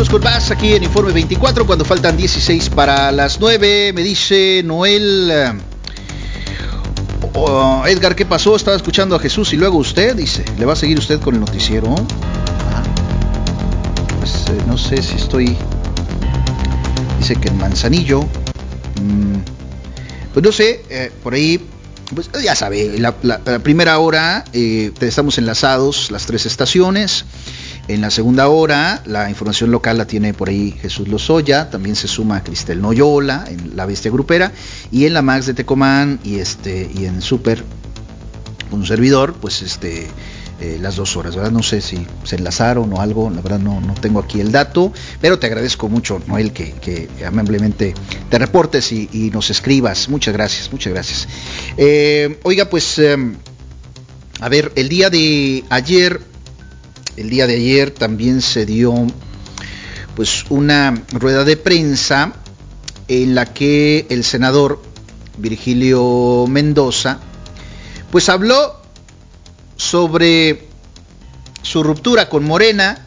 minutos con más aquí en Informe 24 cuando faltan 16 para las 9. Me dice Noel... Edgar, ¿qué pasó? Estaba escuchando a Jesús y luego usted, dice, ¿le va a seguir usted con el noticiero? Pues no sé si estoy... Dice que en Manzanillo... Pues no sé, por ahí... Pues ya sabe, la primera hora estamos enlazados las tres estaciones. En la segunda hora la información local la tiene por ahí Jesús Lozoya, también se suma Cristel Noyola en La Bestia Grupera, y en la Max de Tecomán y en Super con un servidor, pues las 2 horas, ¿verdad? No sé si se enlazaron o algo, la verdad no tengo aquí el dato, pero te agradezco mucho, Noel, que amablemente te reportes y nos escribas. Muchas gracias. Oiga, pues, a ver, el día de ayer también se dio pues una rueda de prensa en la que el senador Virgilio Mendoza pues habló sobre su ruptura con Morena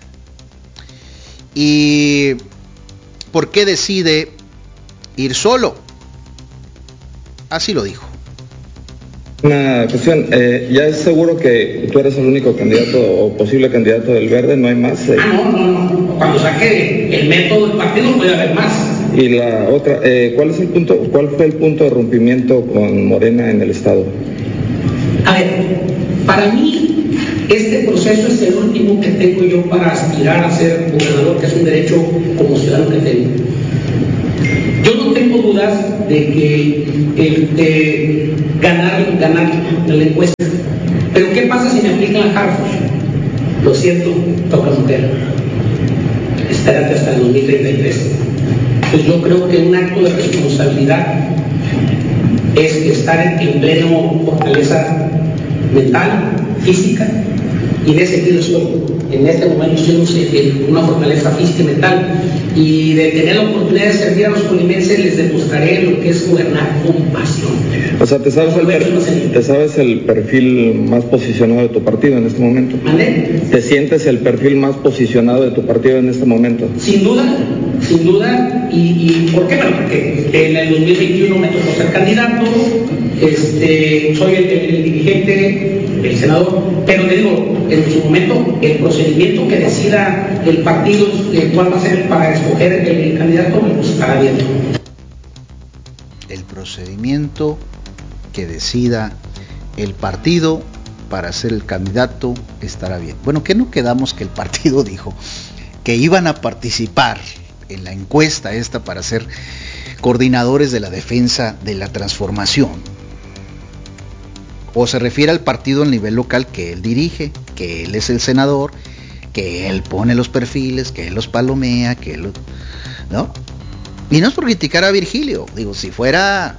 y por qué decide ir solo. Así lo dijo. Una cuestión, ya es seguro que tú eres el único candidato o posible candidato del Verde, no hay más. No. Cuando saque el método del partido puede haber más. Y la otra, ¿cuál fue el punto de rompimiento con Morena en el Estado? A ver, para mí este proceso es el último que tengo yo para aspirar a ser gobernador, que es un derecho como ciudadano que tengo. Yo no tengo dudas de que ganar en la encuesta. Pero ¿qué pasa si me aplican la Harfush? Lo siento, toca mujer. Espérate hasta el 2033. Pues yo creo que un acto de responsabilidad es estar en pleno fortaleza mental, física, y de ese sentido estoy en este momento siendo una fortaleza física y mental, y de tener la oportunidad de servir a los colimenses les demostraré lo que es gobernar con pasión. O sea, ¿te sabes el perfil más posicionado de tu partido en este momento? ¿Vale? ¿Te sientes el perfil más posicionado de tu partido en este momento? Sin duda, y ¿por qué? Bueno, porque en el 2021 me tocó ser candidato, soy el dirigente, el senador, pero te digo, en su momento, el procedimiento que decida el partido cuál va a ser para escoger el candidato, pues estará bien. El procedimiento que decida el partido para ser el candidato estará bien. Bueno, ¿qué no quedamos que el partido dijo que iban a participar en la encuesta esta para ser coordinadores de la defensa de la transformación? ¿O se refiere al partido a nivel local que él dirige, que él es el senador, que él pone los perfiles, que él los palomea, que él, ¿no? Y no es por criticar a Virgilio, digo, si fuera...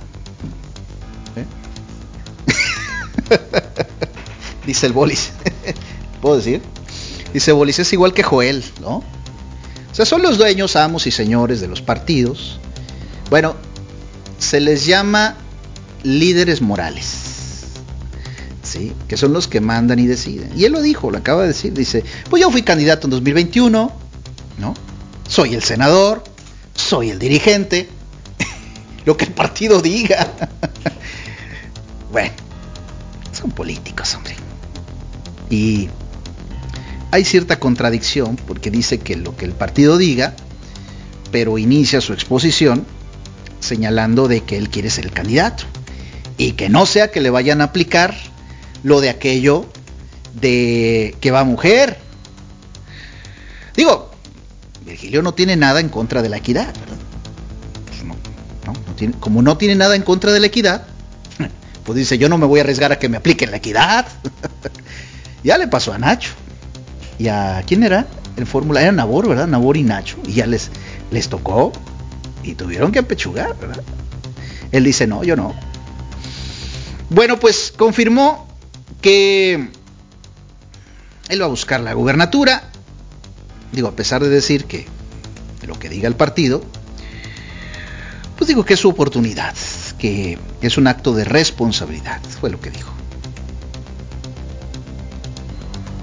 Dice el Bolis, ¿puedo decir? Dice Bolis, es igual que Joel, ¿no? O sea, son los dueños, amos y señores de los partidos. Bueno, se les llama líderes morales, ¿sí? Que son los que mandan y deciden. Y él lo dijo, lo acaba de decir, dice, pues yo fui candidato en 2021, ¿no? Soy el senador, soy el dirigente, lo que el partido diga. Bueno, son políticos, hombre. Y hay cierta contradicción porque dice que lo que el partido diga, pero inicia su exposición señalando de que él quiere ser el candidato y que no sea que le vayan a aplicar lo de aquello de que va mujer. Digo, Virgilio no tiene nada en contra de la equidad, ¿verdad? Pues no tiene, como no tiene nada en contra de la equidad, pues dice, yo no me voy a arriesgar a que me apliquen la equidad. Ya le pasó a Nacho. ¿Y a quién era? En Fórmula era Nabor, ¿verdad? Nabor y Nacho. Y ya les tocó y tuvieron que apechugar, ¿verdad? Él dice, no, yo no. Bueno, pues confirmó que él va a buscar la gubernatura. Digo, a pesar de decir que lo que diga el partido, pues digo que es su oportunidad, que es un acto de responsabilidad, fue lo que dijo. La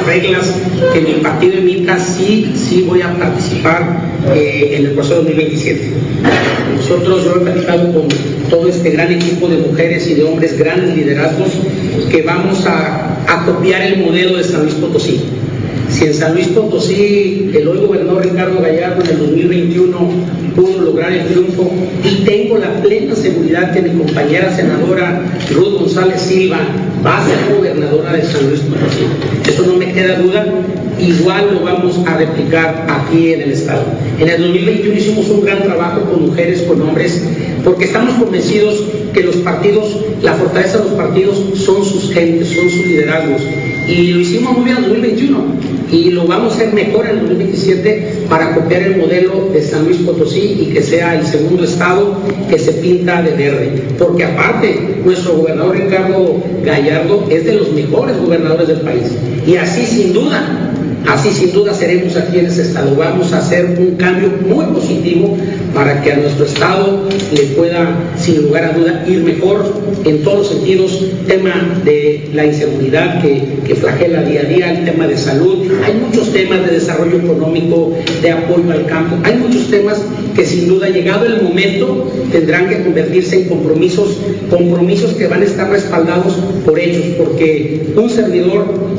reglas que mi partido emita, sí voy a participar en el proceso 2027. Nosotros, yo he platicado con todo este gran equipo de mujeres y de hombres, grandes liderazgos, que vamos a copiar el modelo de San Luis Potosí. Si en San Luis Potosí el hoy gobernador Ricardo Gallardo en el 2021 pudo lograr el triunfo, y tengo la plena seguridad que mi compañera senadora Ruth González Silva va a ser gobernadora de San Luis Potosí, eso no me queda duda, igual lo vamos a replicar aquí en el estado. En el 2021 hicimos un gran trabajo con mujeres, con hombres, porque estamos convencidos que los partidos, la fortaleza de los partidos son sus gentes, son sus liderazgos, y lo hicimos muy bien en el 2021 y lo vamos a hacer mejor en el 2027 para copiar el modelo de San Luis Potosí y que sea el segundo estado que se pinta de verde, porque aparte nuestro gobernador Ricardo Gallardo es de los mejores gobernadores del país, y así sin duda seremos aquí en ese estado. Vamos a hacer un cambio muy positivo para que a nuestro estado le pueda, sin lugar a duda, ir mejor en todos los sentidos. Tema de la inseguridad que flagela día a día, el tema de salud, hay muchos temas de desarrollo económico, de apoyo al campo, hay muchos temas que sin duda, llegado el momento, tendrán que convertirse en compromisos que van a estar respaldados por hechos, porque un servidor,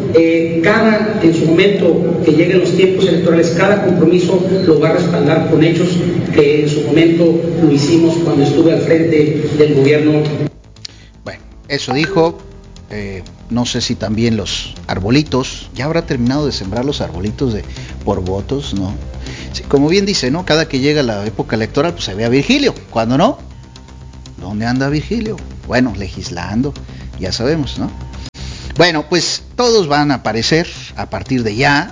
en su momento que lleguen los tiempos electorales, cada compromiso lo va a respaldar con hechos, que en su momento lo hicimos cuando estuve al frente del gobierno. Bueno, eso dijo. No sé si también los arbolitos, ya habrá terminado de sembrar los arbolitos por votos, ¿no? Sí, como bien dice, ¿no? Cada que llega la época electoral, pues se ve a Virgilio. ¿Cuándo no? ¿Dónde anda Virgilio? Bueno, legislando, ya sabemos, ¿no? Bueno, pues todos van a aparecer a partir de ya,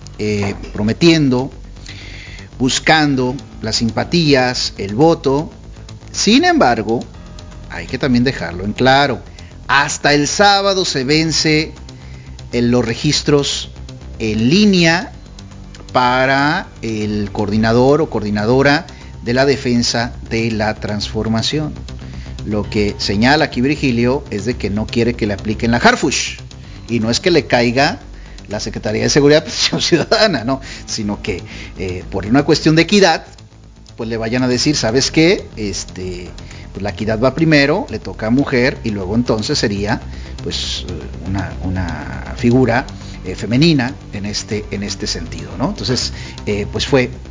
prometiendo, buscando las simpatías, el voto. Sin embargo, hay que también dejarlo en claro. Hasta el sábado se vence en los registros en línea para el coordinador o coordinadora de la defensa de la transformación. Lo que señala aquí Virgilio es de que no quiere que le apliquen la Harfush, y no es que le caiga la Secretaría de Seguridad y Protección Ciudadana, no, sino que por una cuestión de equidad, pues le vayan a decir, ¿sabes qué? Pues la equidad va primero, le toca a mujer, y luego entonces sería pues una figura femenina en este sentido, ¿no? Entonces pues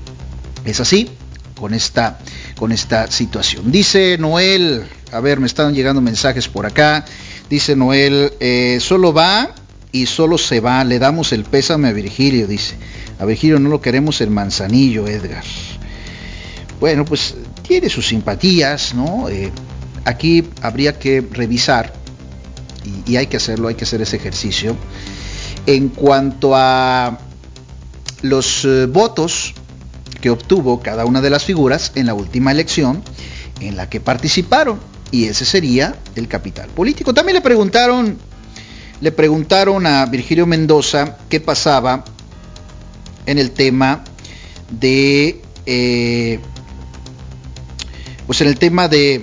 es así con esta situación. Dice Noel, a ver, me están llegando mensajes por acá. Dice Noel, solo va y solo se va, le damos el pésame a Virgilio, dice. A Virgilio no lo queremos en Manzanillo, Edgar. Bueno, pues tiene sus simpatías, ¿no? Aquí habría que revisar, y hay que hacerlo, hay que hacer ese ejercicio, en cuanto a los votos que obtuvo cada una de las figuras en la última elección en la que participaron, y ese sería el capital político. También le preguntaron a Virgilio Mendoza qué pasaba en el tema de pues en el tema de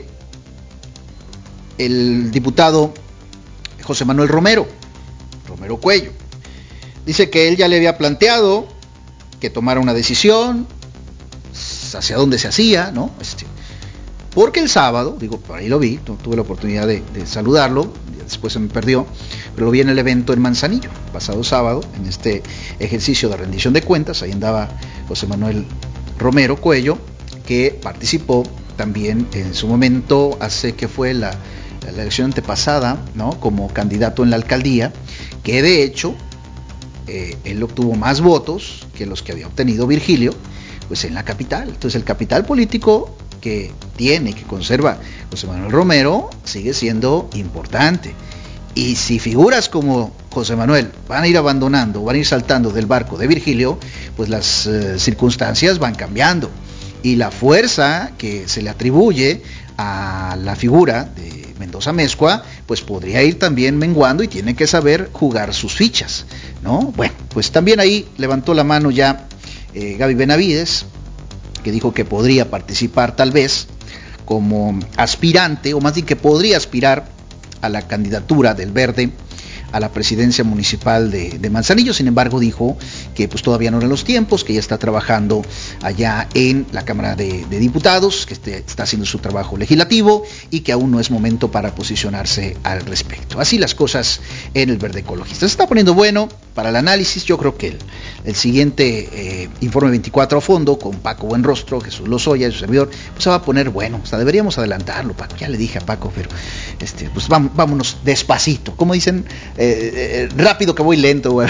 el diputado José Manuel Romero Cuello. Dice que él ya le había planteado que tomara una decisión hacia dónde se hacía, ¿no? Porque el sábado, digo, por ahí lo vi, tuve la oportunidad de saludarlo, después se me perdió, pero lo vi en el evento en Manzanillo, pasado sábado, en este ejercicio de rendición de cuentas. Ahí andaba José Manuel Romero Cuello, que participó también en su momento, hace que fue la elección antepasada, ¿no? Como candidato en la alcaldía, que de hecho él obtuvo más votos que los que había obtenido Virgilio, pues en la capital. Entonces el capital político que tiene, que conserva José Manuel Romero, sigue siendo importante. Y si figuras como José Manuel van a ir abandonando, van a ir saltando del barco de Virgilio, pues las circunstancias van cambiando. Y la fuerza que se le atribuye a la figura de Mendoza Mezcua, pues podría ir también menguando, y tiene que saber jugar sus fichas, ¿no? Bueno, pues también ahí levantó la mano ya Gaby Benavides, que dijo que podría participar tal vez como aspirante, o más bien que podría aspirar a la candidatura del Verde a la presidencia municipal de Manzanillo. Sin embargo, dijo que pues todavía no eran los tiempos, que ya está trabajando allá en la Cámara de Diputados, que está haciendo su trabajo legislativo y que aún no es momento para posicionarse al respecto. Así las cosas en el Verde Ecologista. Se está poniendo bueno para el análisis. Yo creo que el siguiente informe 24 a fondo con Paco Buenrostro, Jesús Lozoya y su servidor, pues se va a poner bueno. O sea, deberíamos adelantarlo, Paco. Ya le dije a Paco, pero pues vámonos despacito. Como dicen, rápido que voy lento, güey.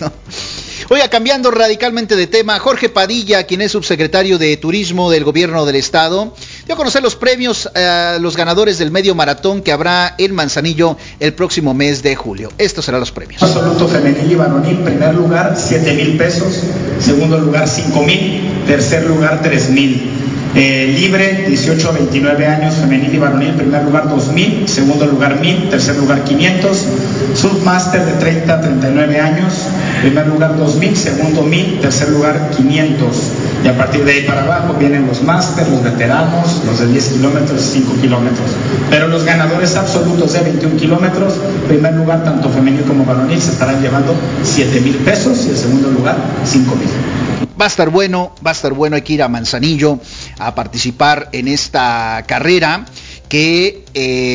Oiga, cambiando radicalmente de tema, Jorge Padilla, quien es subsecretario de Turismo del Gobierno del Estado, dio a conocer los premios a los ganadores del medio maratón que habrá en Manzanillo el próximo mes de julio. Estos serán los premios. Absoluto femenil y varonil, primer lugar 7,000 pesos, segundo lugar 5,000, tercer lugar 3,000. Libre 18 a 29 años, femenil y varonil, primer lugar 2,000, segundo lugar 1,000, tercer lugar 500. Submaster de 30 a 39 años, primer lugar 2,000, segundo 1,000, tercer lugar 500. Y a partir de ahí para abajo vienen los máster, los veteranos, los de 10 kilómetros y 5 kilómetros. Pero los ganadores absolutos de 21 kilómetros, primer lugar tanto femenil como varonil, se estarán llevando 7,000 pesos y el segundo lugar 5,000. Va a estar bueno, hay que ir a Manzanillo a participar en esta carrera que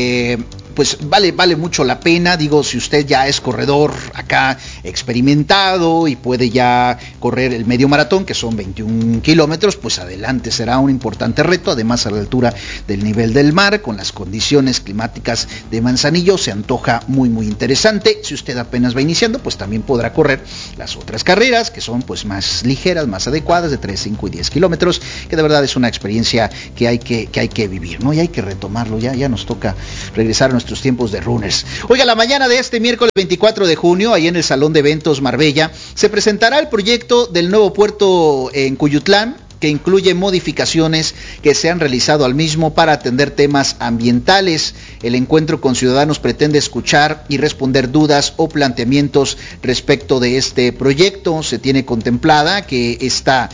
pues vale mucho la pena. Digo, si usted ya es corredor acá experimentado y puede ya correr el medio maratón, que son 21 kilómetros, pues adelante, será un importante reto, además a la altura del nivel del mar, con las condiciones climáticas de Manzanillo, se antoja muy interesante. Si usted apenas va iniciando, pues también podrá correr las otras carreras, que son pues más ligeras, más adecuadas, de 3, 5 y 10 kilómetros, que de verdad es una experiencia que hay que vivir, ¿no? Y hay que retomarlo, ya nos toca regresar a nuestros tiempos de runners. Oiga, la mañana de este miércoles 24 de junio, ahí en el Salón de Eventos Marbella, se presentará el proyecto del nuevo puerto en Cuyutlán, que incluye modificaciones que se han realizado al mismo para atender temas ambientales. El encuentro con ciudadanos pretende escuchar y responder dudas o planteamientos respecto de este proyecto. Se tiene contemplada que esta,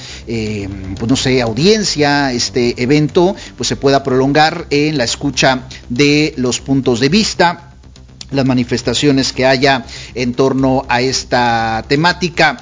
audiencia, este evento, pues se pueda prolongar en la escucha de los puntos de vista, las manifestaciones que haya en torno a esta temática,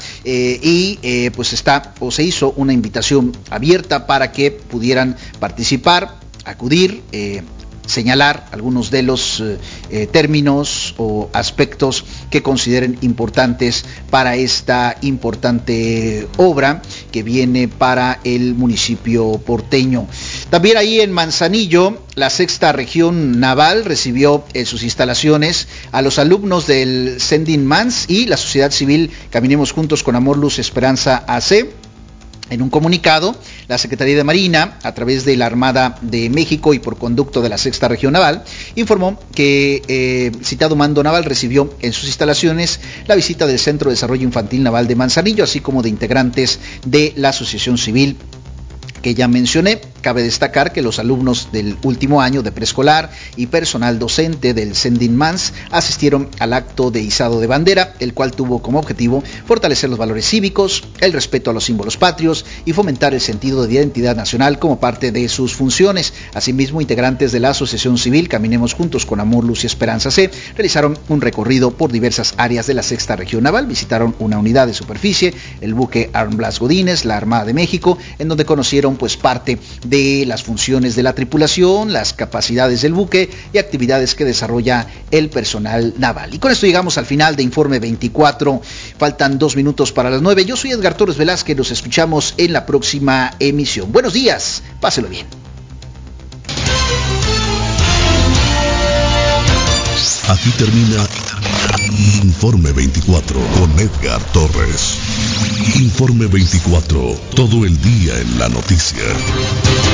se hizo una invitación abierta para que pudieran participar, acudir, señalar algunos de los términos o aspectos que consideren importantes para esta importante obra que viene para el municipio porteño. También ahí en Manzanillo, la Sexta Región Naval recibió en sus instalaciones a los alumnos del Sending Mans y la sociedad civil Caminemos Juntos con Amor, Luz, Esperanza AC. En un comunicado, la Secretaría de Marina, a través de la Armada de México y por conducto de la Sexta Región Naval, informó que citado mando naval recibió en sus instalaciones la visita del Centro de Desarrollo Infantil Naval de Manzanillo, así como de integrantes de la Asociación Civil que ya mencioné. Cabe destacar que los alumnos del último año de preescolar y personal docente del Sending Mans asistieron al acto de izado de bandera, el cual tuvo como objetivo fortalecer los valores cívicos, el respeto a los símbolos patrios y fomentar el sentido de identidad nacional como parte de sus funciones. Asimismo, integrantes de la Asociación Civil Caminemos Juntos con Amor, Luz y Esperanza C realizaron un recorrido por diversas áreas de la Sexta Región Naval, visitaron una unidad de superficie, el buque Arm Blas Godínez, la Armada de México, en donde conocieron pues parte de las funciones de la tripulación, las capacidades del buque y actividades que desarrolla el personal naval. Y con esto llegamos al final de Informe 24. Faltan 2 minutos para las 9. Yo soy Edgar Torres Velázquez. Nos escuchamos en la próxima emisión. Buenos días. Páselo bien. Aquí termina Informe 24 con Edgar Torres. Informe 24, todo el día en la noticia.